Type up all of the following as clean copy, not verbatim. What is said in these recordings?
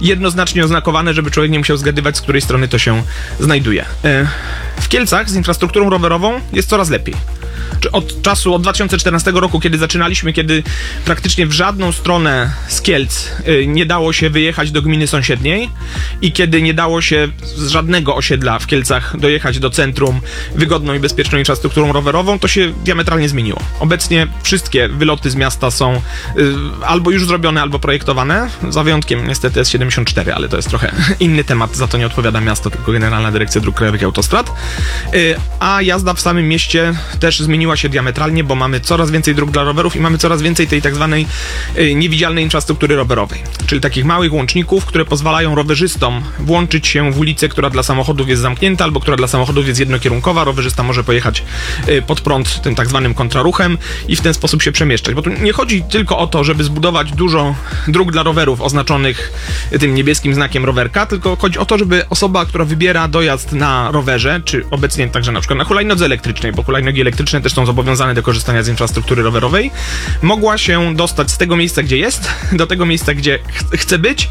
jednoznacznie oznakowane, żeby człowiek nie musiał zgadywać, z której strony to się znajduje. W Kielcach z infrastrukturą rowerową jest coraz lepiej. Od 2014 roku, kiedy zaczynaliśmy, kiedy praktycznie w żadną stronę z Kielc nie dało się wyjechać do gminy sąsiedniej i kiedy nie dało się z żadnego osiedla w Kielcach dojechać do centrum wygodną i bezpieczną infrastrukturą rowerową, to się diametralnie zmieniło. Obecnie wszystkie wyloty z miasta są albo już zrobione, albo projektowane, za wyjątkiem niestety S74, ale to jest trochę inny temat, za to nie odpowiada miasto, tylko Generalna Dyrekcja Dróg Krajowych i Autostrad. A jazda w samym mieście też zmieniła się diametralnie, bo mamy coraz więcej dróg dla rowerów i mamy coraz więcej tej tak zwanej niewidzialnej infrastruktury rowerowej, czyli takich małych łączników, które pozwalają rowerzystom włączyć się w ulicę, która dla samochodów jest zamknięta albo która dla samochodów jest jednokierunkowa. Rowerzysta może pojechać pod prąd tym tak zwanym kontraruchem i w ten sposób się przemieszczać, bo tu nie chodzi tylko o to, żeby zbudować dużo dróg dla rowerów oznaczonych tym niebieskim znakiem rowerka, tylko chodzi o to, żeby osoba, która wybiera dojazd na rowerze, czy obecnie także na przykład na hulajnodze elektrycznej, bo hulajnogi elektryczne też są zobowiązane do korzystania z infrastruktury rowerowej, mogła się dostać z tego miejsca, gdzie jest, do tego miejsca, gdzie chce być,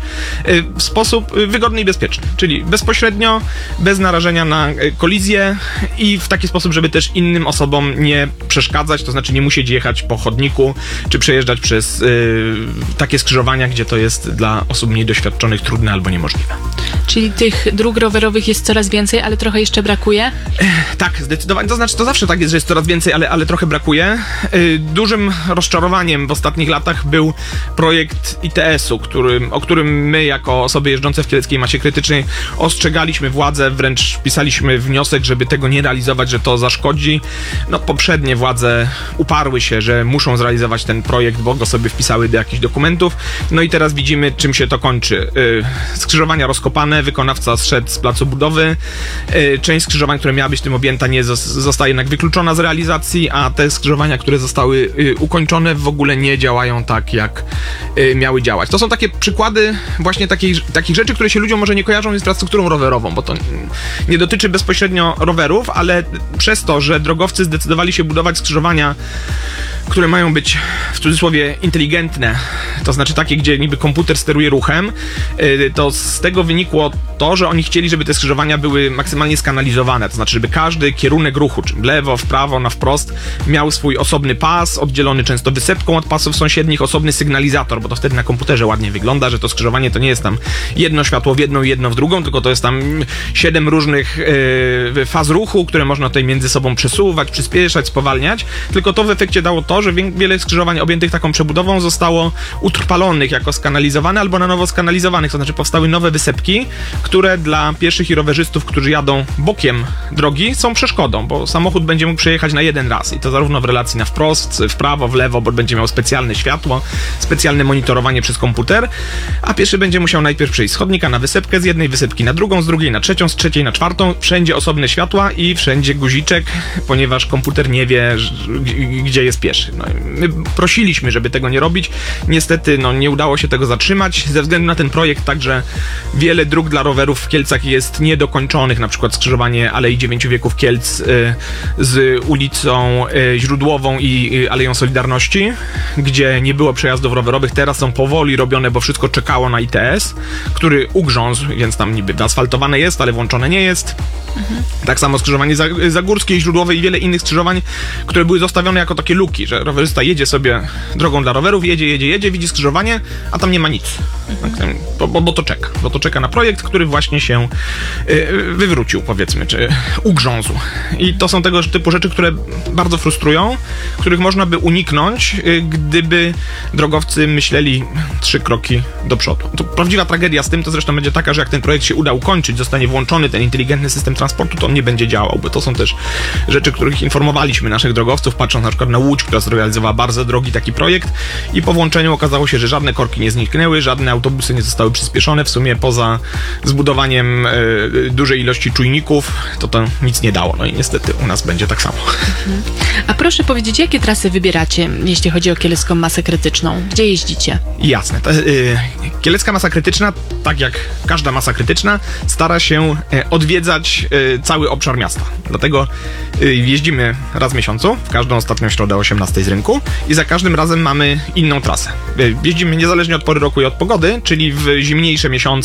w sposób wygodny i bezpieczny, czyli bezpośrednio, bez narażenia na kolizję i w taki sposób, żeby też innym osobom nie przeszkadzać, to znaczy nie musieć jechać po chodniku, czy przejeżdżać przez takie skrzyżowania, gdzie to jest dla osób mniej doświadczonych trudne albo niemożliwe. Czyli tych dróg rowerowych jest coraz więcej, ale trochę jeszcze brakuje? Tak, zdecydowanie. To znaczy, to zawsze tak jest, że jest coraz więcej, ale trochę brakuje. Dużym rozczarowaniem w ostatnich latach był projekt ITS-u, o którym my, jako osoby jeżdżące w kieleckiej masie krytycznej, ostrzegaliśmy władze, wręcz pisaliśmy wniosek, żeby tego nie realizować, że to zaszkodzi. No, poprzednie władze uparły się, że muszą zrealizować ten projekt, bo go sobie wpisały do jakichś dokumentów. No i teraz widzimy, czym się to kończy. Skrzyżowania rozkopane, wykonawca zszedł z placu budowy. Część skrzyżowań, które miała być tym objęta, nie zostaje jednak wykluczona z realizacji, a te skrzyżowania, które zostały ukończone, w ogóle nie działają tak, jak miały działać. To są takie przykłady właśnie takich rzeczy, które się ludziom może nie kojarzą z infrastrukturą rowerową, bo to nie dotyczy bezpośrednio rowerów, ale przez to, że drogowcy zdecydowali się budować skrzyżowania, które mają być w cudzysłowie inteligentne, to znaczy takie, gdzie niby komputer steruje ruchem, to z tego wynikło to, że oni chcieli, żeby te skrzyżowania były maksymalnie skanalizowane, to znaczy, żeby każdy kierunek ruchu, czy w lewo, w prawo, na wprost, miał swój osobny pas, oddzielony często wysepką od pasów sąsiednich, osobny sygnalizator, bo to wtedy na komputerze ładnie wygląda, że to skrzyżowanie to nie jest tam jedno światło w jedną i jedno w drugą, tylko to jest tam 7 różnych faz ruchu, które można tutaj między sobą przesuwać, przyspieszać, spowalniać, tylko to w efekcie dało to, że wiele skrzyżowań objętych taką przebudową zostało utrwalonych jako skanalizowane albo na nowo skanalizowanych, to znaczy powstały nowe wysepki, które dla pieszych i rowerzystów, którzy jadą bokiem drogi, są przeszkodą, bo samochód będzie mógł przejechać na jeden raz i to zarówno w relacji na wprost, w prawo, w lewo, bo będzie miał specjalne światło, specjalne monitorowanie przez komputer, a pieszy będzie musiał najpierw przejść z chodnika na wysepkę, z jednej wysepki na drugą, z drugiej na trzecią, z trzeciej na czwartą, wszędzie osobne światła i wszędzie guziczek, ponieważ komputer nie wie, gdzie jest pieszy. No, my prosiliśmy, żeby tego nie robić. Niestety nie udało się tego zatrzymać. Ze względu na ten projekt także wiele dróg dla rowerów w Kielcach jest niedokończonych, na przykład skrzyżowanie Alei 9 Wieków Kielc z ulicą Źródłową i Aleją Solidarności, gdzie nie było przejazdów rowerowych. Teraz są powoli robione, bo wszystko czekało na ITS, który ugrzązł, więc tam niby asfaltowane jest, ale włączone nie jest. Tak samo skrzyżowanie Zagórskie i Źródłowe i wiele innych skrzyżowań, które były zostawione jako takie luki, że rowerzysta jedzie sobie drogą dla rowerów, jedzie, widzi skrzyżowanie, a tam nie ma nic. Bo to czeka na projekt, który właśnie się wywrócił, powiedzmy, czy ugrzązł. I to są tego typu rzeczy, które bardzo frustrują, których można by uniknąć, gdyby drogowcy myśleli 3 kroki do przodu. To prawdziwa tragedia z tym to zresztą będzie taka, że jak ten projekt się uda ukończyć, zostanie włączony ten inteligentny system transportu, to on nie będzie działał, bo to są też rzeczy, których informowaliśmy naszych drogowców, patrząc na przykład na Łódź, która zrealizowała bardzo drogi taki projekt i po włączeniu okazało się, że żadne korki nie zniknęły, żadne autobusy nie zostały przyspieszone, w sumie poza zbudowaniem dużej ilości czujników, to nic nie dało. No i niestety u nas będzie tak samo. A proszę powiedzieć, jakie trasy wybieracie, jeśli chodzi o kielecką masę krytyczną? Gdzie jeździcie? Jasne. Kielecka masa krytyczna, tak jak każda masa krytyczna, stara się odwiedzać cały obszar miasta. Dlatego jeździmy raz w miesiącu, w każdą ostatnią środę o 18 z rynku i za każdym razem mamy inną trasę. Jeździmy niezależnie od pory roku i od pogody, czyli w zimniejsze miesiące